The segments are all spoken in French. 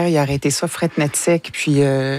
il a arrêté ça fret net sec, puis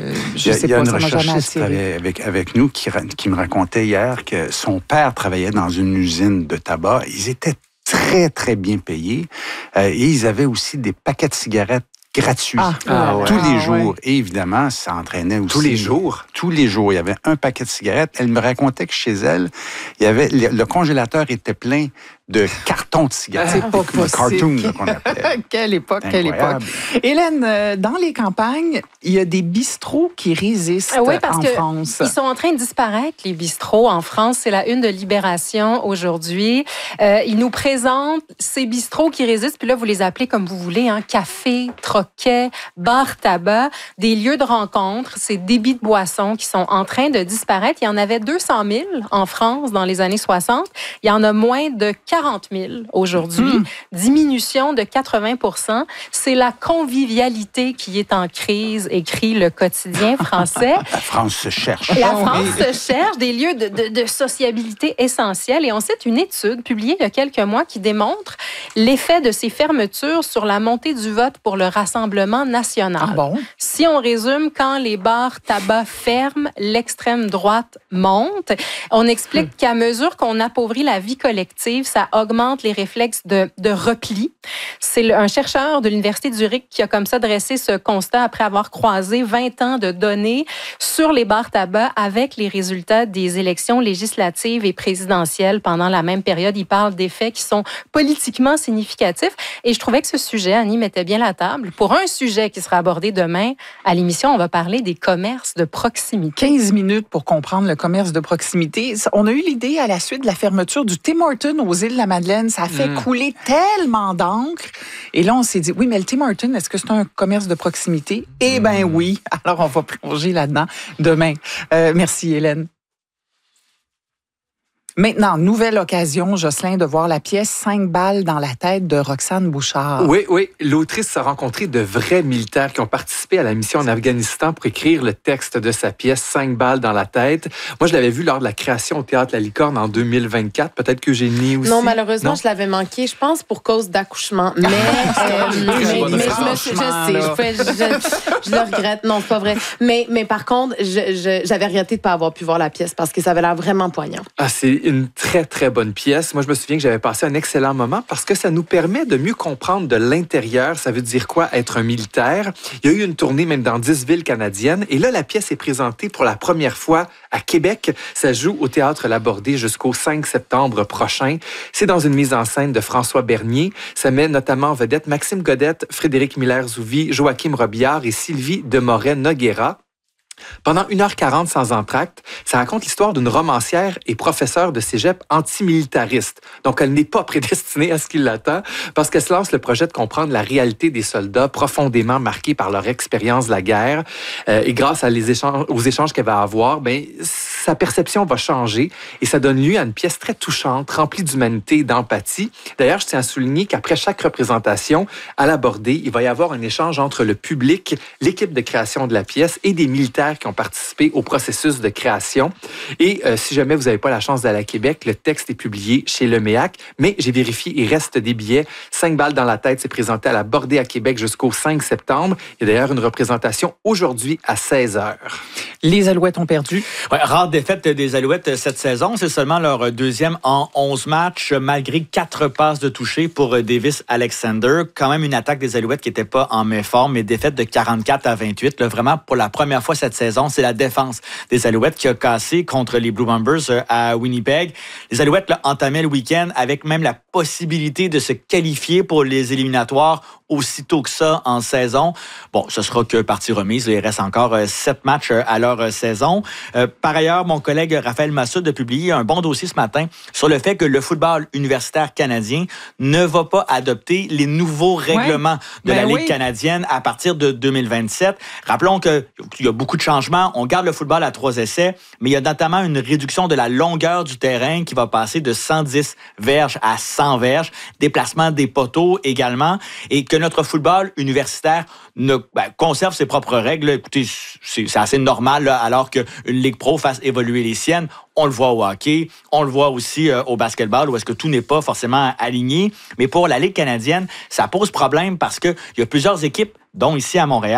je sais Il y a pas, une ça m'a jamais recherchiste attiré. avec nous qui me racontait hier que son père travaillait dans une usine de tabac. Ils étaient très, très bien payés. Et ils avaient aussi des paquets de cigarettes gratuits tous les jours. Et évidemment, ça entraînait aussi... Tous les jours? Tous les jours. Il y avait un paquet de cigarettes. Elle me racontait que chez elle, il y avait le congélateur était plein de cartons de cigarettes. C'est pas possible. Cartoons, qu'on appelait. Quelle époque, quelle Incroyable. époque. Hélène, dans les campagnes, il y a des bistrots qui résistent Oui, parce en que France. Ils sont en train de disparaître, les bistrots en France. C'est la une de Libération aujourd'hui. Ils nous présentent ces bistrots qui résistent, puis là, vous les appelez comme vous voulez, hein, café, troquet, bar tabac, des lieux de rencontre, ces débits de boissons qui sont en train de disparaître. Il y en avait 200 000 en France dans les années 60. Il y en a moins de 40 000 aujourd'hui. Diminution de 80 %. C'est la convivialité qui est en crise, écrit le quotidien français. La France se cherche. La France se cherche des lieux de sociabilité essentiels. Et on cite une étude publiée il y a quelques mois qui démontre l'effet de ces fermetures sur la montée du vote pour le Rassemblement national. Ah bon? Si on résume, quand les bars tabac ferment, l'extrême droite monte. On explique qu'à mesure qu'on appauvrit la vie collective, ça augmente les réflexes de repli. C'est un chercheur de l'Université de Zurich qui a comme ça dressé ce constat après avoir croisé 20 ans de données sur les bars tabac avec les résultats des élections législatives et présidentielles pendant la même période. Il parle d'effets qui sont politiquement significatifs. Et je trouvais que ce sujet, Annie, mettait bien la table. Pour un sujet qui sera abordé demain à l'émission, on va parler des commerces de proximité. 15 minutes pour comprendre le commerce de proximité. On a eu l'idée à la suite de la fermeture du Tim Hortons aux îles de la Madeleine. Ça a fait couler tellement d'encre. Et là, on s'est dit, oui, mais le Tim Hortons, est-ce que c'est un commerce de proximité? Eh bien oui. Alors, on va plonger là-dedans demain. Merci, Hélène. Maintenant, nouvelle occasion, Jocelyn, de voir la pièce 5 balles dans la tête de Roxane Bouchard. Oui. L'autrice a rencontré de vrais militaires qui ont participé à la mission en Afghanistan pour écrire le texte de sa pièce 5 balles dans la tête. Moi, je l'avais vu lors de la création au Théâtre La Licorne en 2024. Peut-être qu'Eugénie aussi. Non, malheureusement, je l'avais manqué, je pense, pour cause d'accouchement. Mais je le regrette. Non, c'est pas vrai. Mais par contre, j'avais regretté de ne pas avoir pu voir la pièce parce que ça avait l'air vraiment poignant. Ah, c'est une très, très bonne pièce. Moi, je me souviens que j'avais passé un excellent moment parce que ça nous permet de mieux comprendre de l'intérieur. Ça veut dire quoi être un militaire? Il y a eu une tournée même dans 10 villes canadiennes. Et là, la pièce est présentée pour la première fois à Québec. Ça joue au Théâtre Labordée jusqu'au 5 septembre prochain. C'est dans une mise en scène de François Bernier. Ça met notamment en vedette Maxime Godette, Frédéric Miller-Zouvi, Joachim Robillard et Sylvie Demorest-Noguera. Pendant 1h40 sans entracte, ça raconte l'histoire d'une romancière et professeure de cégep antimilitariste. Donc, elle n'est pas prédestinée à ce qui l'attend parce qu'elle se lance le projet de comprendre la réalité des soldats profondément marqués par leur expérience de la guerre. Et grâce aux échanges qu'elle va avoir, sa perception va changer et ça donne lieu à une pièce très touchante, remplie d'humanité et d'empathie. D'ailleurs, je tiens à souligner qu'après chaque représentation, à l'Abordée, il va y avoir un échange entre le public, l'équipe de création de la pièce et des militaires qui ont participé au processus de création. Et si jamais vous n'avez pas la chance d'aller à Québec, le texte est publié chez Le Méac, mais j'ai vérifié, il reste des billets. 5 balles dans la tête, c'est présenté à la Bordée à Québec jusqu'au 5 septembre. Il y a d'ailleurs une représentation aujourd'hui à 16h. Les Alouettes ont perdu. Ouais, rare défaite des Alouettes cette saison. C'est seulement leur deuxième en 11 matchs, malgré 4 passes de toucher pour Davis Alexander. Quand même une attaque des Alouettes qui n'était pas en méforme, mais défaite de 44-28. Là, vraiment, pour la première fois cette saison, c'est la défense des Alouettes qui a cassé contre les Blue Bombers à Winnipeg. Les Alouettes là, entamaient le week-end avec même la possibilité de se qualifier pour les éliminatoires aussitôt que ça en saison. Bon, ce sera que partie remise. Il reste encore 7 matchs à leur saison. Par ailleurs, mon collègue Raphaël Massoud a publié un bon dossier ce matin sur le fait que le football universitaire canadien ne va pas adopter les nouveaux règlements de la Ligue canadienne à partir de 2027. Rappelons qu'il y a beaucoup de changements. On garde le football à 3 essais, mais il y a notamment une réduction de la longueur du terrain qui va passer de 110 verges à 100 verges. Déplacement des poteaux également. Et que notre football universitaire conserve ses propres règles. Écoutez, c'est assez normal là, alors qu'une Ligue pro fasse évoluer les siennes. On le voit au hockey, on le voit aussi au basketball où est-ce que tout n'est pas forcément aligné. Mais pour la Ligue canadienne, ça pose problème parce qu'il y a plusieurs équipes, dont ici à Montréal,